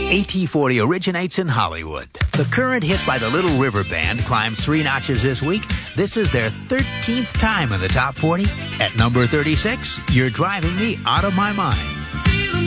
AT40 originates in Hollywood. The current hit by the Little River Band climbs 3 notches this week. This is their 13th time in the top 40. At number 36, You're Driving Me Out of My Mind.